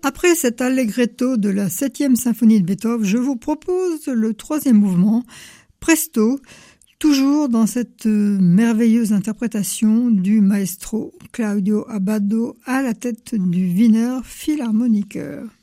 Après cet allegretto de la 7e symphonie de Beethoven, je vous propose le 3e mouvement, Presto, toujours dans cette merveilleuse interprétation du maestro Claudio Abbado à la tête du Wiener Philharmoniker.